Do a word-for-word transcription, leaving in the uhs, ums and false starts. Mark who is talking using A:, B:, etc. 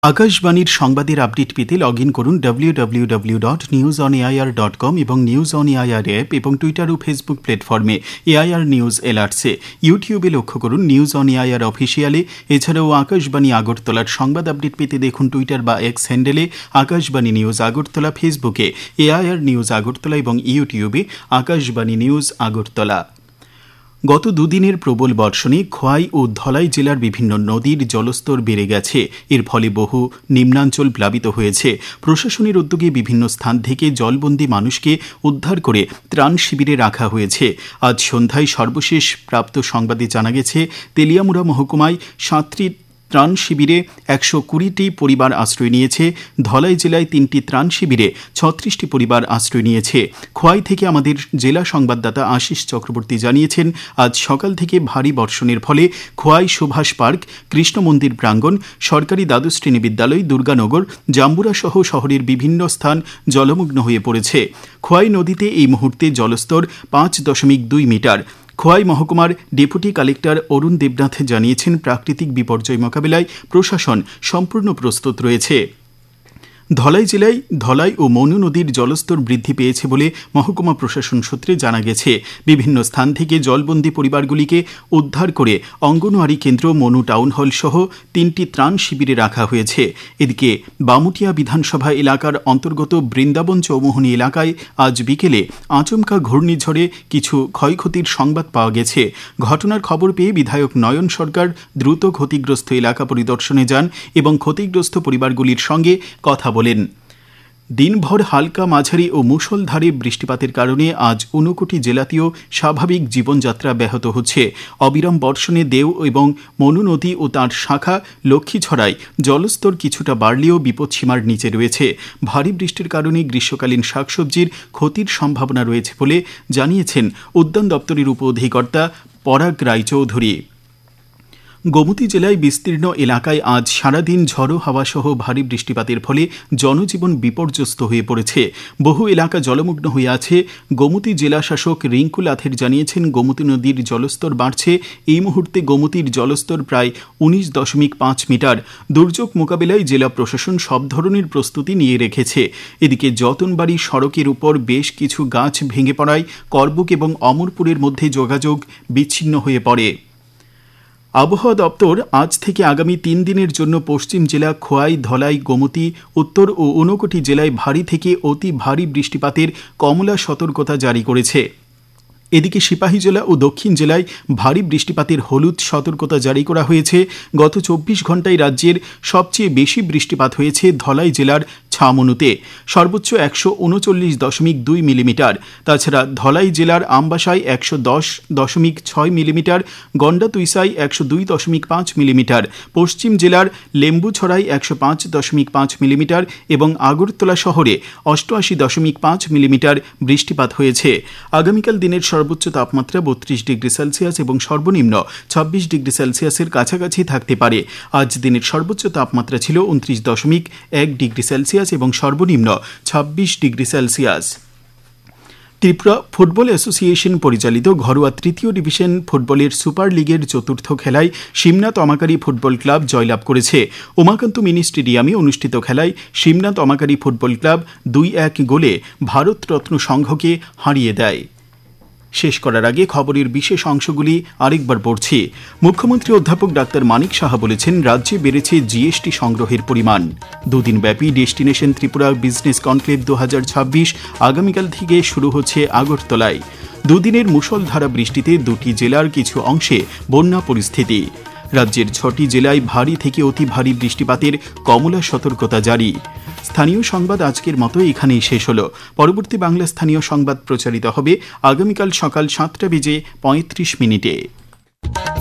A: আকাশবাণীর সংবাদের আপডেট পেতে লগ ইন করুন W W W dot news on AIR dot com এবং নিউজ অন এআইআর অ্যাপ এবং টুইটার ও ফেসবুক প্ল্যাটফর্মে এআইআর নিউজ এলার্টসে। ইউটিউবে লক্ষ্য করুন নিউজ অন এআইআর অফিসিয়ালে। এছাড়াও আকাশবাণী আগরতলার সংবাদ আপডেট পেতে দেখুন টুইটার বা এক্স হ্যান্ডেলে আকাশবাণী নিউজ আগরতলা, ফেসবুকে এআইআর নিউজ আগরতলা এবং ইউটিউবে আকাশবাণী নিউজ আগরতলা। গত দুদিনের প্রবল বর্ষণে খোয়াই ও ধলাই জেলার বিভিন্ন নদীর জলস্তর বেড়ে গেছে। এর ফলে বহু নিম্নাঞ্চল প্লাবিত হয়েছে। প্রশাসনের উদ্যোগে বিভিন্ন স্থান থেকে জলবন্দী মানুষকে উদ্ধার করে ত্রাণ শিবিরে রাখা হয়েছে। আজ সন্ধ্যায় সর্বশেষ প্রাপ্ত সংবাদে জানা গেছে, তেলিয়ামুড়া মহকুমায় সাতটি ত্রাণ শিবিরে একশো কুড়িটি পরিবার আশ্রয় নিয়েছে। ধলাই জেলায় তিনটি ত্রাণ শিবিরে ছত্রিশটি পরিবার আশ্রয় নিয়েছে। খোয়াই থেকে আমাদের জেলা সংবাদদাতা আশিস চক্রবর্তী জানিয়েছেন, আজ সকাল থেকে ভারী বর্ষণের ফলে খোয়াই সুভাষ পার্ক, কৃষ্ণ মন্দির প্রাঙ্গণ, সরকারি দ্বাদশ শ্রেণী বিদ্যালয়, দুর্গানগর, জাম্বুরা সহ শহরের বিভিন্ন স্থান জলমগ্ন হয়ে পড়েছে। খোয়াই নদীতে এই মুহূর্তে জলস্তর পাঁচ দশমিক দুই মিটার। খোয়াই মহকুমার ডেপুটি কালেক্টর অরুণ দেবনাথ জানিয়েছেন, প্রাকৃতিক বিপর্যয় মোকাবিলায় প্রশাসন সম্পূর্ণ প্রস্তুত রয়েছে। ধলাই জেলায় ধলাই ও মনু নদীর জলস্তর বৃদ্ধি পেয়েছে বলে মহকুমা প্রশাসন সূত্রে জানা গেছে। বিভিন্ন স্থান থেকে জলবন্দী পরিবারগুলিকে উদ্ধার করে অঙ্গনওয়াড়ি কেন্দ্র, মনু টাউন হল সহ তিনটি ত্রাণ শিবিরে রাখা হয়েছে। এদিকে বামুটিয়া বিধানসভা এলাকার অন্তর্গত বৃন্দাবন চৌমুহনী এলাকায় আজ বিকেলে আচমকা ঘূর্ণিঝড়ে কিছু ক্ষয়ক্ষতির সংবাদ পাওয়া গেছে। ঘটনার খবর পেয়ে বিধায়ক নয়ন সরকার দ্রুত ক্ষতিগ্রস্ত এলাকা পরিদর্শনে যান এবং ক্ষতিগ্রস্ত পরিবারগুলির সঙ্গে কথা বলেন। দিনভর হালকা, মাঝারি ও মুষলধারে বৃষ্টিপাতের কারণে আজ ঊনকোটি জেলাতেও স্বাভাবিক জীবনযাত্রা ব্যাহত হচ্ছে। অবিরাম বর্ষণে দেও এবং মনু নদী ও তার শাখা লক্ষ্মীছড়ায় জলস্তর কিছুটা বাড়লেও বিপদসীমার নিচে রয়েছে। ভারী বৃষ্টির কারণে গ্রীষ্মকালীন শাকসবজির ক্ষতির সম্ভাবনা রয়েছে বলে জানিয়েছেন উদ্যান দপ্তরের উপ অধিকর্তা পরাগ রায়চৌধুরী। গোমতী জেলায় বিস্তীর্ণ এলাকায় আজ সারাদিন ঝড়ো হাওয়া সহ ভারী বৃষ্টিপাতের ফলে জনজীবন বিপর্যস্ত হয়ে পড়েছে। বহু এলাকা জলমগ্ন হয়ে আছে। গোমতী জেলা শাসক রিঙ্কু লাথের জানিয়েছেন, গোমতী নদীর জলস্তর বাড়ছে। এই মুহূর্তে গোমতীর জলস্তর প্রায় উনিশ দশমিক পাঁচ মিটার। দুর্যোগ মোকাবিলায় জেলা প্রশাসন সব ধরনের প্রস্তুতি নিয়ে রেখেছে। এদিকে যতনবাড়ি সড়কের উপর বেশ কিছু গাছ ভেঙে পড়ায় করবুক এবং অমরপুরের মধ্যে যোগাযোগ বিচ্ছিন্ন হয়ে পড়ে। আবহাওয়া দপ্তর আজ থেকে আগামী তিন দিনের জন্য পশ্চিম জেলা খোয়াই, ধলাই, গোমতী, উত্তর ও ঊনকোটি জেলায় ভারী থেকে অতি ভারী বৃষ্টিপাতের কমলা সতর্কতা জারি করেছে। এদিকে সিপাহীজলা ও দক্ষিণ জেলায় ভারী বৃষ্টিপাতের হলুদ সতর্কতা জারি করা হয়েছে। গত চব্বিশ ঘন্টায় রাজ্যের সবচেয়ে বেশি বৃষ্টিপাত হয়েছে ধলাই জেলার ছামনুতে, সর্বোচ্চ একশো উনচল্লিশ দশমিক দুই মিলিমিটার। তাছাড়া ধলাই জেলার আমবাসায় একশো দশ দশমিক ছয় মিলিমিটার, গন্ডাতুইসায় একশো দুই দশমিক পাঁচ মিলিমিটার, পশ্চিম জেলার লেম্বুছড়ায় একশো পাঁচ দশমিক পাঁচ মিলিমিটার এবং আগরতলা শহরে অষ্টআশি দশমিক পাঁচ মিলিমিটার বৃষ্টিপাত হয়েছে। আগামীকাল দিনের সর্বোচ্চ তাপমাত্রা বত্রিশ ডিগ্রি সেলসিয়াস এবং সর্বনিম্ন ছাব্বিশ ডিগ্রি সেলসিয়াসের কাছাকাছি থাকতে পারে। আজ দিনের সর্বোচ্চ তাপমাত্রা ছিল উনত্রিশ দশমিক এক ডিগ্রি সেলসিয়াস এবং সর্বনিম্ন ছাব্বিশ degree Celsius. Tripura football association পরিচালিত ঘরোয়া তৃতীয় ডিভিশন ফুটবলের সুপার লিগের চতুর্থ খেলায় শিমনাথ অমাকারী ফুটবল ক্লাব জয়লাভ করেছে। উমাকান্ত মিনি স্টেডিয়ামে অনুষ্ঠিত খেলায় শিমনাথ অমাকারী ফুটবল ক্লাব দুই এক গোলে ভারতরত্ন সংঘকে হারিয়ে দেয়। শেষ করার আগে খবরের বিশেষ অংশগুলি আরেকবার পড়ছি। মুখ্যমন্ত্রী অধ্যাপক ডাক্তার মানিক সাহা বলেছেন, রাজ্যে বেড়েছে জিএসটি সংগ্রহের পরিমাণ। দুদিনব্যাপী ডেস্টিনেশন ত্রিপুরা বিজনেস কনক্লেভ দু হাজার ছাব্বিশ আগামীকাল থেকে শুরু হচ্ছে আগরতলায়। দুদিনের মুষলধারা বৃষ্টিতে দুটি জেলার কিছু অংশে বন্যা পরিস্থিতি। রাজ্যের ছটি জেলায় ভারী থেকে অতি ভারী বৃষ্টিপাতের কমলা সতর্কতা জারি। স্থানীয় সংবাদ আজকের মতো এখানেই শেষ হলো। পরবর্তী বাংলা স্থানীয় সংবাদ প্রচারিত হবে আগামীকাল সকাল সাতটা বেজে পঁয়ত্রিশ মিনিটে।